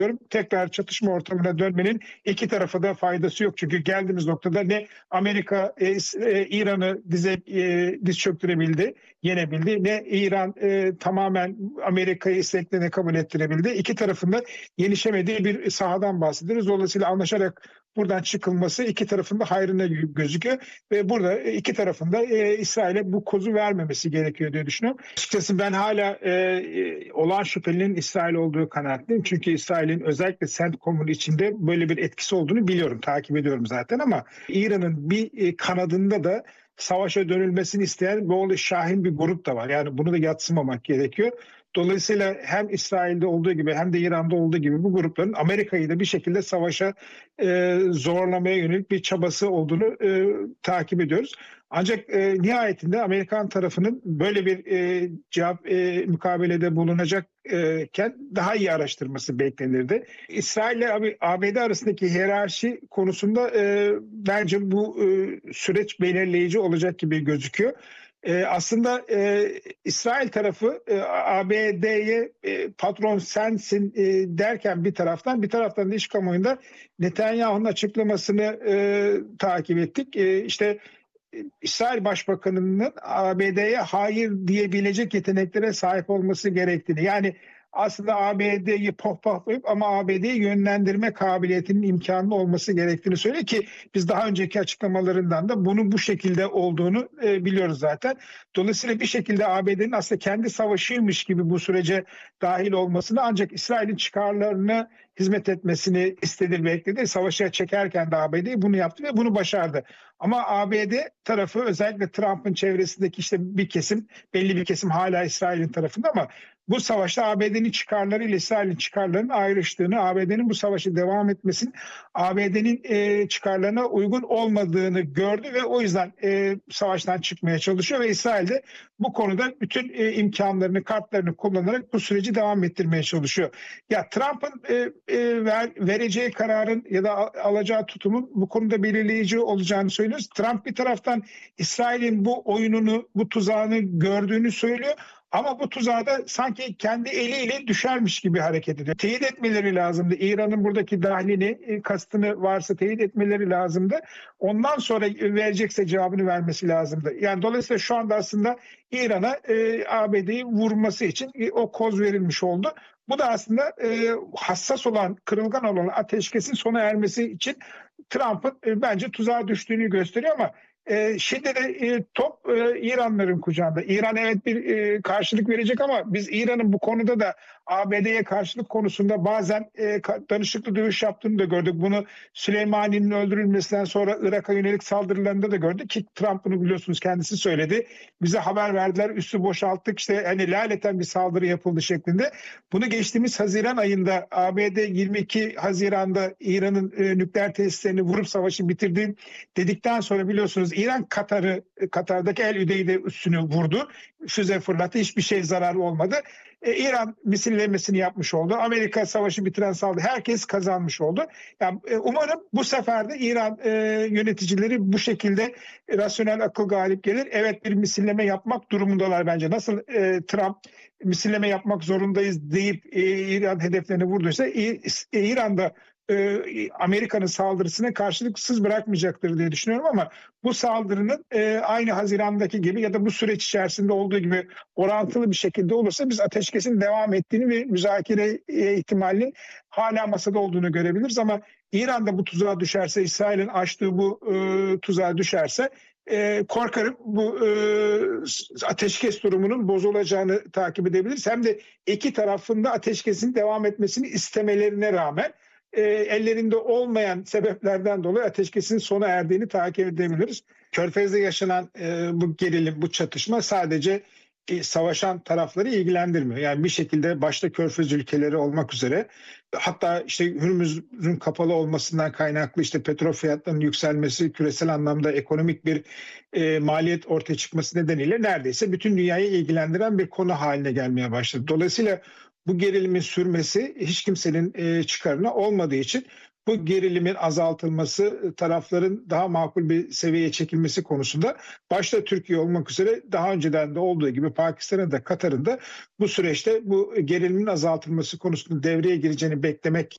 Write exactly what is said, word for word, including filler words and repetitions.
Tekrar çatışma ortamına dönmenin iki tarafa da faydası yok. Çünkü geldiğimiz noktada ne Amerika e, e, İran'ı dize e, diz çöktürebildi, yenebildi, ne İran e, tamamen Amerika'yı isteklerine kabul ettirebildi. İki tarafında yenişemediği bir sahadan bahsediyoruz. Dolayısıyla anlaşarak buradan çıkılması iki tarafın da hayrına gözüküyor ve burada iki tarafın da e, İsrail'e bu kozu vermemesi gerekiyor diye düşünüyorum. Açıkçası ben hala e, olan şüphelinin İsrail olduğu kanaatindeyim. Çünkü İsrail'in özellikle CENTCOM'un içinde böyle bir etkisi olduğunu biliyorum, takip ediyorum zaten, ama İran'ın bir kanadında da savaşa dönülmesini isteyen böyle şahin bir grup da var. Yani bunu da yadsımamak gerekiyor. Dolayısıyla hem İsrail'de olduğu gibi hem de İran'da olduğu gibi bu grupların Amerika'yı da bir şekilde savaşa e, zorlamaya yönelik bir çabası olduğunu e, takip ediyoruz. Ancak e, nihayetinde Amerikan tarafının böyle bir e, cevap e, mukabelede bulunacakken daha iyi araştırması beklenirdi. İsrail ile A B D arasındaki hiyerarşi konusunda e, bence bu e, süreç belirleyici olacak gibi gözüküyor. Ee, aslında e, İsrail tarafı e, A B D'ye e, patron sensin e, derken bir taraftan bir taraftan da iş kamuoyunda Netanyahu'nun açıklamasını e, takip ettik. E, işte İsrail Başbakanı'nın A B D'ye hayır diyebilecek yeteneklere sahip olması gerektiğini, yani aslında A B D'yi pohpohlayıp ama A B D'yi yönlendirme kabiliyetinin imkanı olması gerektiğini söylüyor ki biz daha önceki açıklamalarından da bunun bu şekilde olduğunu e, biliyoruz zaten. Dolayısıyla bir şekilde A B D'nin aslında kendi savaşıymış gibi bu sürece dahil olmasını, ancak İsrail'in çıkarlarına hizmet etmesini istedi, bekledi. Savaşa çekerken de A B D bunu yaptı ve bunu başardı. Ama A B D tarafı, özellikle Trump'ın çevresindeki işte bir kesim, belli bir kesim hala İsrail'in tarafında, ama bu savaşta A B D'nin çıkarları ile İsrail'in çıkarlarının ayrıştığını, A B D'nin bu savaşı devam etmesinin A B D'nin e, çıkarlarına uygun olmadığını gördü ve o yüzden e, savaştan çıkmaya çalışıyor ve İsrail de bu konuda bütün e, imkanlarını, kartlarını kullanarak bu süreci devam ettirmeye çalışıyor. Ya Trump'ın e, e, ver, vereceği kararın ya da alacağı tutumun bu konuda belirleyici olacağını söylüyoruz. Trump bir taraftan İsrail'in bu oyununu, bu tuzağını gördüğünü söylüyor. Ama bu tuzağa da sanki kendi eliyle düşermiş gibi hareket ediyor. Teyit etmeleri lazımdı. İran'ın buradaki dahlini, kastını varsa teyit etmeleri lazımdı. Ondan sonra verecekse cevabını vermesi lazımdı. Yani dolayısıyla şu anda aslında İran'a e, A B D'yi vurması için e, o koz verilmiş oldu. Bu da aslında e, hassas olan, kırılgan olan ateşkesin sona ermesi için Trump'ın e, bence tuzağa düştüğünü gösteriyor, ama E, şimdi de e, top e, İranların kucağında. İran evet bir e, karşılık verecek, ama biz İran'ın bu konuda da A B D'ye karşılık konusunda bazen e, danışıklı dövüş yaptığını da gördük. Bunu Süleymani'nin öldürülmesinden sonra Irak'a yönelik saldırılarında da gördük ki Trump bunu biliyorsunuz kendisi söyledi. Bize haber verdiler, üssü boşalttık, işte hani laleten bir saldırı yapıldı şeklinde. Bunu geçtiğimiz Haziran ayında A B D yirmi iki Haziran'da İran'ın e, nükleer tesislerini vurup savaşı bitirdi dedikten sonra biliyorsunuz İran Katar'ı Katar'daki El Üdeyd'e üssünü vurdu. Füze fırlattı. Hiçbir şey zararı olmadı. Ee, İran misillemesini yapmış oldu. Amerika savaşı bitiren saldırı. Herkes kazanmış oldu. Yani, e, umarım bu sefer de İran e, yöneticileri bu şekilde e, rasyonel akıl galip gelir. Evet, bir misilleme yapmak durumundalar bence. Nasıl e, Trump misilleme yapmak zorundayız deyip e, İran hedeflerini vurduysa e, İran'da Amerika'nın saldırısına karşılıksız bırakmayacaktır diye düşünüyorum, ama bu saldırının e, aynı Haziran'daki gibi ya da bu süreç içerisinde olduğu gibi orantılı bir şekilde olursa biz ateşkesin devam ettiğini ve müzakere e, ihtimalinin hala masada olduğunu görebiliriz, ama İran'da bu tuzağa düşerse, İsrail'in açtığı bu e, tuzağa düşerse e, korkarım bu e, ateşkes durumunun bozulacağını takip edebiliriz. Hem de iki tarafında ateşkesin devam etmesini istemelerine rağmen E, ellerinde olmayan sebeplerden dolayı ateşkesin sona erdiğini takip edebiliriz. Körfez'de yaşanan e, bu gerilim, bu çatışma sadece e, savaşan tarafları ilgilendirmiyor. Yani bir şekilde başta Körfez ülkeleri olmak üzere, hatta işte Hürmüz'ün kapalı olmasından kaynaklı işte petrol fiyatlarının yükselmesi, küresel anlamda ekonomik bir e, maliyet ortaya çıkması nedeniyle neredeyse bütün dünyayı ilgilendiren bir konu haline gelmeye başladı. Dolayısıyla bu gerilimin sürmesi hiç kimsenin e, çıkarına olmadığı için bu gerilimin azaltılması, tarafların daha makul bir seviyeye çekilmesi konusunda başta Türkiye olmak üzere daha önceden de olduğu gibi Pakistan'ın da Katar'ın da bu süreçte bu gerilimin azaltılması konusunda devreye gireceğini beklemek